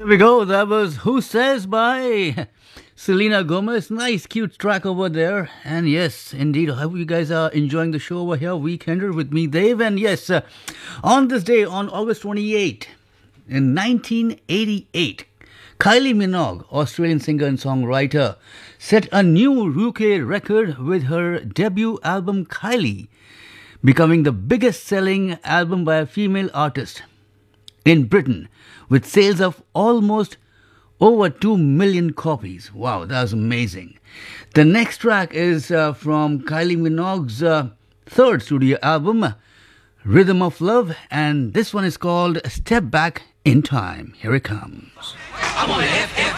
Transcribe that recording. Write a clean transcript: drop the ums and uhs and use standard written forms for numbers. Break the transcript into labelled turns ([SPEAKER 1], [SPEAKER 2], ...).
[SPEAKER 1] There we go. That was Who Says by Selena Gomez. Nice, cute track over there. And yes, indeed, I hope you guys are enjoying the show over here, Weekender, with me, Dave. And yes, on this day, on August 28, in 1988, Kylie Minogue, Australian singer and songwriter, set a new UK record with her debut album, Kylie, becoming the biggest selling album by a female artist in Britain, with sales of almost over 2 million copies. Wow, that was amazing. The next track is from Kylie Minogue's third studio album, Rhythm of Love, and this one is called Step Back in Time. Here it comes. I'm on